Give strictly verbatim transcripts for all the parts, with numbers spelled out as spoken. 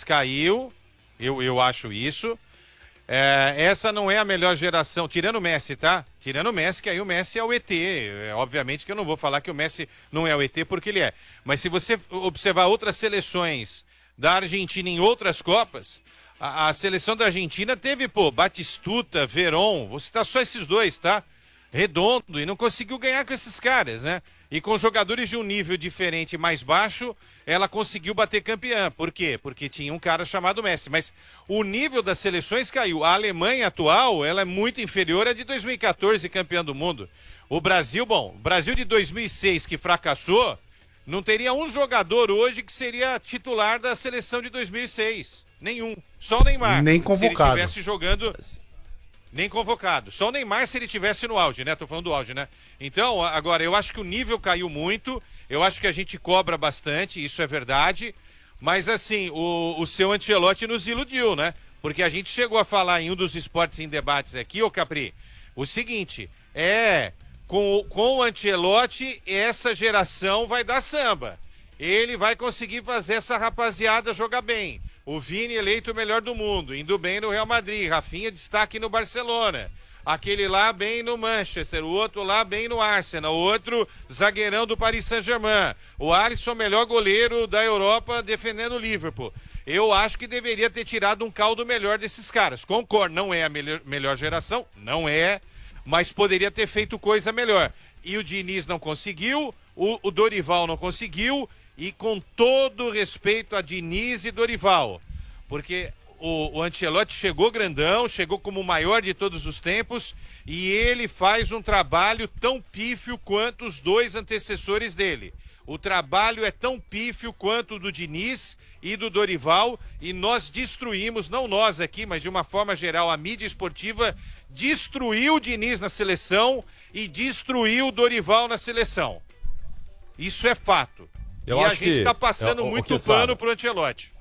Casillas caiu, eu, eu acho isso. É, essa não é a melhor geração, tirando o Messi, tá? Tirando o Messi, que aí o Messi é o E T. É, obviamente que eu não vou falar que o Messi não é o E T porque ele é. Mas se você observar outras seleções da Argentina em outras Copas, a, a seleção da Argentina teve, pô, Batistuta, Verón, vou citar só esses dois, tá? Redondo, e não conseguiu ganhar com esses caras, né? E com jogadores de um nível diferente mais baixo, ela conseguiu bater campeã. Por quê? Porque tinha um cara chamado Messi. Mas o nível das seleções caiu. A Alemanha atual, ela é muito inferior à de dois mil e quatorze, campeã do mundo. O Brasil, bom, o Brasil de dois mil e seis, que fracassou, não teria um jogador hoje que seria titular da seleção de dois mil e seis. Nenhum. Só o Neymar. Nem convocado. Se ele estivesse jogando... Nem convocado. Só o Neymar se ele tivesse no auge, né? Tô falando do auge, né? Então, agora, eu acho que o nível caiu muito. Eu acho que a gente cobra bastante, isso é verdade. Mas, assim, o, o seu Ancelotti nos iludiu, né? Porque a gente chegou a falar em um dos esportes em debates aqui, ô Capri, o seguinte, é, com, com o Ancelotti, essa geração vai dar samba. Ele vai conseguir fazer essa rapaziada jogar bem. O Vini eleito o melhor do mundo, indo bem no Real Madrid, Rafinha destaque no Barcelona, aquele lá bem no Manchester, o outro lá bem no Arsenal, o outro zagueirão do Paris Saint-Germain, o Alisson melhor goleiro da Europa defendendo o Liverpool. Eu acho que deveria ter tirado um caldo melhor desses caras. Concordo, não é a melhor, melhor geração, não é, mas poderia ter feito coisa melhor. E o Diniz não conseguiu, o, o Dorival não conseguiu. E com todo respeito a Diniz e Dorival, porque o, o Ancelotti chegou grandão, chegou como o maior de todos os tempos, e ele faz um trabalho tão pífio quanto os dois antecessores dele. O trabalho é tão pífio quanto o do Diniz e do Dorival, e nós destruímos, não nós aqui, mas de uma forma geral, a mídia esportiva destruiu o Diniz na seleção e destruiu o Dorival na seleção. Isso é fato. Eu e acho a gente está passando que, muito pano pro Ancelotti.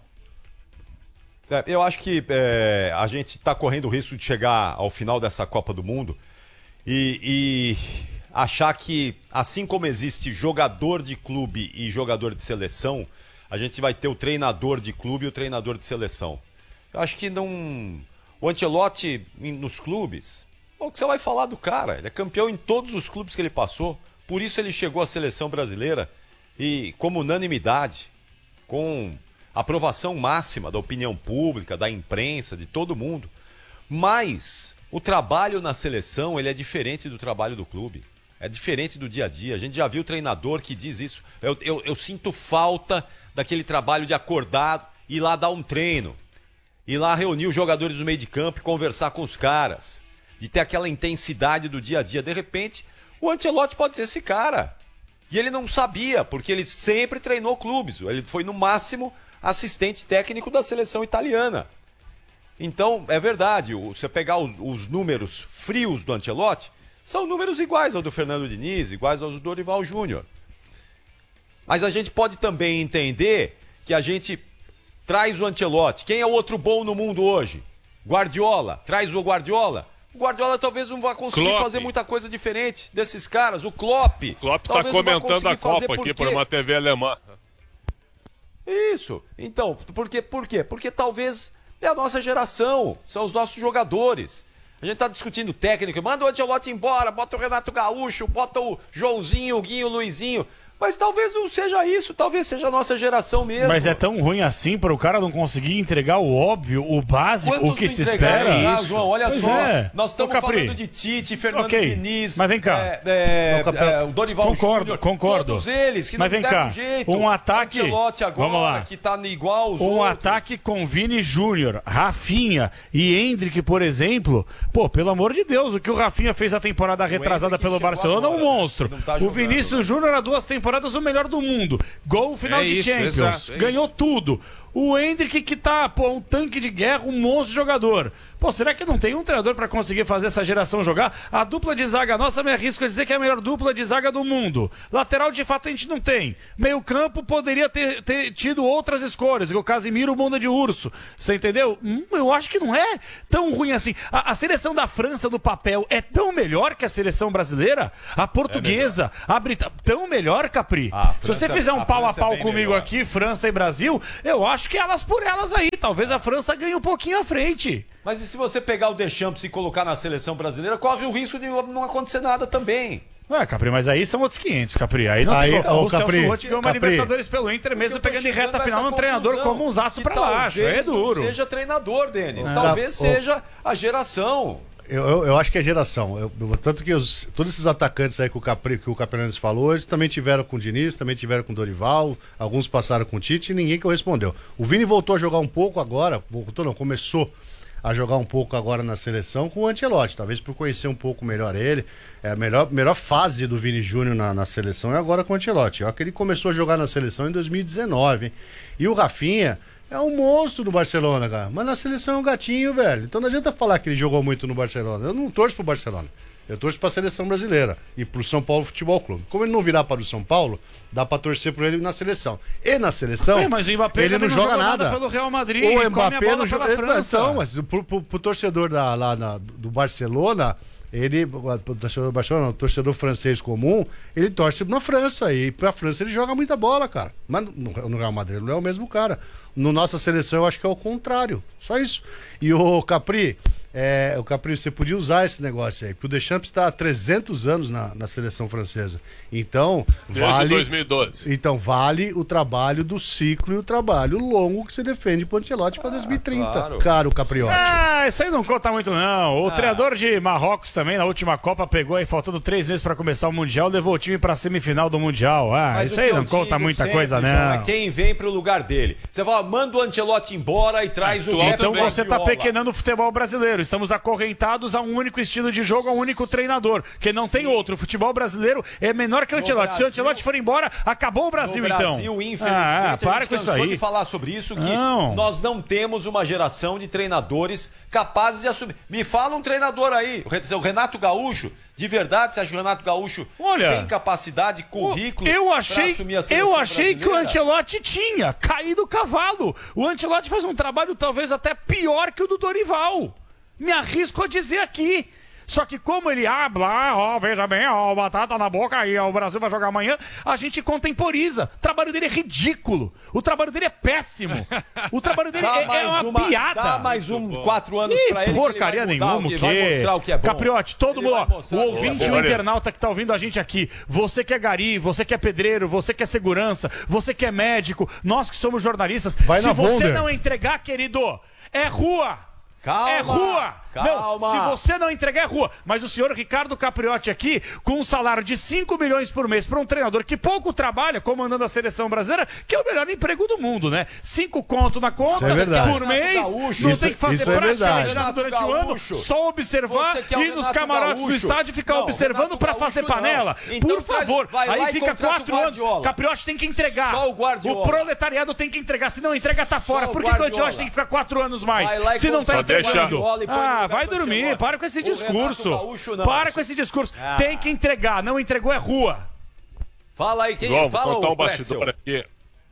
É, eu acho que é, a gente está correndo o risco de chegar ao final dessa Copa do Mundo e, e achar que, assim como existe jogador de clube e jogador de seleção, a gente vai ter o treinador de clube e o treinador de seleção. Eu acho que não... O Ancelotti nos clubes, o que você vai falar do cara? Ele é campeão em todos os clubes que ele passou, por isso ele chegou à seleção brasileira. E como unanimidade, com aprovação máxima da opinião pública, da imprensa, de todo mundo. Mas o trabalho na seleção ele é diferente do trabalho do clube. É diferente do dia a dia. A gente já viu treinador que diz isso. Eu, eu, eu sinto falta daquele trabalho de acordar e ir lá dar um treino. Ir lá reunir os jogadores no meio de campo e conversar com os caras. De ter aquela intensidade do dia a dia. De repente, o Ancelotti pode ser esse cara. E ele não sabia, porque ele sempre treinou clubes. Ele foi, no máximo, assistente técnico da seleção italiana. Então, é verdade, você pegar os, os números frios do Ancelotti, são números iguais ao do Fernando Diniz, iguais aos do Dorival Júnior. Mas a gente pode também entender que a gente traz o Ancelotti. Quem é o outro bom no mundo hoje? Guardiola. Traz o Guardiola. O Guardiola talvez não vá conseguir Klopp. fazer muita coisa diferente desses caras. O Klopp. O Klopp está talvez comentando a Copa aqui por uma T V alemã. Isso. Então, por quê? Por quê? Porque talvez é a nossa geração, são os nossos jogadores. A gente tá discutindo técnico, manda o Ancelotti embora, bota o Renato Gaúcho, bota o Joãozinho, o Guinho, o Luizinho. Mas talvez não seja isso, talvez seja a nossa geração mesmo. Mas é tão ruim assim para o cara não conseguir entregar o óbvio, o básico, Quantos o que se entregaram? espera? Ah, João, olha Pois só, é. nós estamos Ô, Capri. falando de Tite, Fernando Ok, Diniz, mas vem cá. é, é, Ô, Capri, é, o Dorival concordo, Júnior, concordo. todos eles que Mas não vem deram cá, jeito. um ataque- O Ancelotti agora, Vamos lá. que tá igual aos Um outros. ataque com Vini Júnior, Rafinha e Endrick, por exemplo. Pô, pelo amor de Deus, o que o Rafinha fez a temporada retrasada Endrick pelo chegou Barcelona é um agora, monstro. não tá O jogando, Vinícius Júnior há duas temporadas o melhor do mundo. Gol final É de isso, Champions. exato, é Ganhou isso. tudo. O Endrick que tá, pô, um tanque de guerra, um monstro de jogador. Pô, será que não tem um treinador pra conseguir fazer essa geração jogar? A dupla de zaga nossa, me arrisco a dizer que é a melhor dupla de zaga do mundo. Lateral, de fato, a gente não tem. Meio campo poderia ter, ter tido outras escolhas. O Casimiro, bunda de urso. Você entendeu? Hum, eu acho que não é tão ruim assim. A, a seleção da França, no papel, é tão melhor que a seleção brasileira? A portuguesa, a britânica, tão melhor, Capri? Ah, a Se você França- fizer um a pau a França é pau bem comigo melhor. aqui, França e Brasil, eu acho acho que elas por elas aí. Talvez a França ganhe um pouquinho à frente. Mas e se você pegar o Deschamps e colocar na seleção brasileira, corre o risco de não acontecer nada também. Ué, Capri, mas aí são outros quinhentos, Capri. Aí não aí, tem como. O, o Capri, Celso Roth ganhou uma Capri, Libertadores pelo Inter, mesmo pegando em reta final um treinador como um zaço pra baixo. É Não duro. seja treinador, Denis. É. Talvez Tá, seja a geração. Eu, eu, eu acho que é geração. Eu, eu, tanto que os, todos esses atacantes aí que o, Capri, que o Caprianes falou, eles também tiveram com o Diniz, também tiveram com o Dorival, alguns passaram com o Tite e ninguém correspondeu. O Vini voltou a jogar um pouco agora, voltou não, começou a jogar um pouco agora na seleção com o Ancelotti, talvez por conhecer um pouco melhor ele. É a melhor, melhor fase do Vini Júnior na, na seleção é agora com o Ancelotti. Olha que ele começou a jogar na seleção em dois mil e dezenove, hein? E o Rafinha é um monstro no Barcelona, cara. Mas na seleção é um gatinho, velho. Então não adianta falar que ele jogou muito no Barcelona. Eu não torço pro Barcelona. Eu torço pra seleção brasileira e pro São Paulo Futebol Clube. Como ele não virar para o São Paulo, dá pra torcer por ele na seleção. E na seleção, É, mas o Mbappé ele não, não joga jogou nada. nada pelo Real Madrid. O Come a Mbappé bola não joga. pela França. Então, mas pro, pro, pro torcedor da, lá na- do Barcelona, ele, o torcedor do Barcelona, não, o torcedor francês comum, ele torce na França. E pra França ele joga muita bola, cara. Mas no, no Real Madrid ele não é o mesmo cara. No nossa seleção eu acho que é o contrário. Só isso. E o Capri, é, o Capri, você podia usar esse negócio aí, porque o Deschamps está há trezentos anos na, na seleção francesa. Então, Desde vale. dois mil e doze. Então, vale o trabalho do ciclo e o trabalho longo que você defende pro Ancelotti para dois mil e trinta. claro. Caro Capriotti. Ah, isso aí não conta muito, não. O treinador de Marrocos também, na última Copa, pegou aí, faltando três meses pra começar o Mundial, levou o time pra semifinal do Mundial. Ah, Mas isso o aí que não eu conta digo muita sempre, coisa, João, não. é quem vem pro lugar dele. Você fala, manda o Ancelotti embora e traz o Então Então Guardiola. você tá pequenando o futebol brasileiro. Estamos acorrentados a um único estilo de jogo, a um único treinador, que não tem outro. O futebol brasileiro é menor que o Ancelotti. Se o Brasil- Ancelotti for embora, acabou o Brasil, No então. Brasil, infelizmente, Ah, a para gente com isso cansou aí. de falar sobre isso, que Não. nós não temos uma geração de treinadores capazes de assumir. Me fala um treinador aí, o Re- o Renato Gaúcho, de verdade, você acha que o Renato Gaúcho Olha, tem capacidade, currículo Eu pra achei, assumir a seleção eu achei que o brasileira? Ancelotti tinha caído o cavalo. O Ancelotti faz um trabalho talvez até pior que o do Dorival. Me arrisco a dizer aqui. Só que como ele habla, ó, veja bem, ó, batata na boca aí, ó, o Brasil vai jogar amanhã, a gente contemporiza. O trabalho dele é ridículo. O trabalho dele é péssimo. O trabalho dele Dá é, é mais uma, piada. Dá mais um, quatro anos Que pra ele. porcaria que ele vai mudar nenhuma, o o que vai quê? mostrar o que é bom. Capriotti, todo Ele mundo, vai ó, mostrar o o que é ouvinte, bom. o internauta que tá ouvindo a gente aqui, você que é gari, você que é pedreiro, você que é segurança, você que é médico, nós que somos jornalistas, Vai se na você Wonder. não entregar, querido, é rua. Calma, É rua! calma. Não, se você não entregar, é rua. Mas o senhor Ricardo Capriotti aqui, com um salário de cinco milhões por mês para um treinador que pouco trabalha comandando a seleção brasileira, que é o melhor emprego do mundo, né? Cinco conto na conta Isso é verdade. por mês, Gaúcho. não Isso- tem que fazer isso é praticamente verdade. nada durante o ano, Gaúcho. só observar Você que é o e nos Renato camarotes do Gaúcho. estádio ficar Não, observando Renato para Gaúcho fazer não. panela. Então Por faz- favor, vai lá aí e fica contrata o quatro anos. Guardiola. Capriotti tem que entregar. Só o Guardiola. O proletariado tem que entregar. Se não entrega, tá fora. o Por que que o Guardiola. Ancelotti tem que ficar quatro anos mais? Vai lá e Se não tá contrata o entregando. Guardiola e põe no Ah, lugar vai do dormir. Ancelotti. Para com esse O Renato discurso. Gaúcho não. Para com esse discurso. Tem que entregar. Não entregou é rua. Fala aí, quem João, vou fala contar o um bastidor aqui.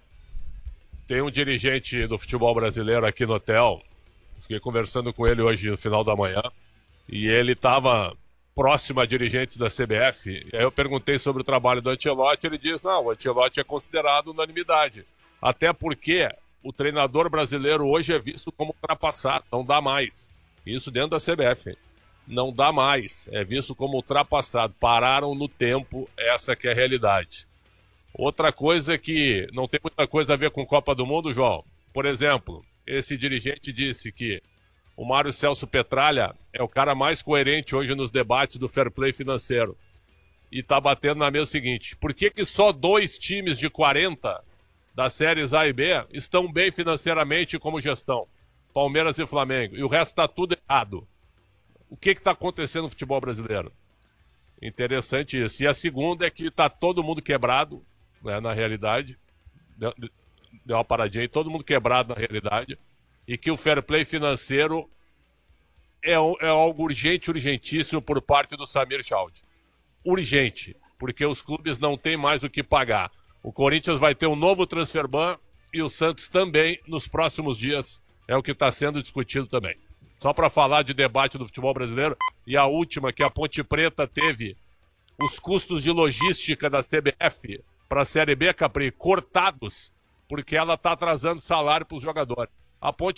Tem um dirigente do futebol brasileiro aqui no hotel. Fiquei conversando com ele hoje no final da manhã. E ele estava próximo a dirigentes da C B F. E aí eu perguntei sobre o trabalho do Ancelotti. Ele disse: não, o Ancelotti é considerado unanimidade. Até porque o treinador brasileiro hoje é visto como ultrapassado. Não dá mais. Isso dentro da C B F. Não dá mais. É visto como ultrapassado. Pararam no tempo. Essa que é a realidade. Outra coisa que não tem muita coisa a ver com Copa do Mundo, João. Por exemplo, esse dirigente disse que o Mário Celso Petralha é o cara mais coerente hoje nos debates do fair play financeiro. E tá batendo na mesa o seguinte: por que que só dois times de quarenta das séries A e B estão bem financeiramente como gestão? Palmeiras e Flamengo. E o resto tá tudo errado. O que que tá acontecendo no futebol brasileiro? Interessante isso. E a segunda é que tá todo mundo quebrado, né, na realidade. Deu, deu uma paradinha aí, todo mundo quebrado na realidade. E que o fair play financeiro é, um- é algo urgente, urgentíssimo por parte do Samir Chaldi. Urgente, porque os clubes não têm mais o que pagar. O Corinthians vai ter um novo transfer ban e o Santos também nos próximos dias. É o que está sendo discutido também. Só para falar de debate do futebol brasileiro, e a última, que a Ponte Preta teve os custos de logística da C B F para a Série B, Capri, cortados porque ela está atrasando salário para os jogadores. A Ponte